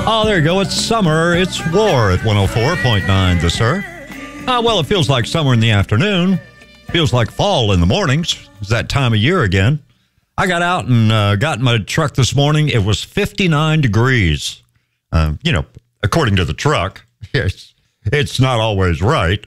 Oh, there you go. It's summer. It's war at 104.9 The Sir. Well, it feels like summer in the afternoon. Feels like fall in the mornings. It's that time of year again. I got out and got in my truck this morning. It was 59 degrees. According to the truck. It's not always right.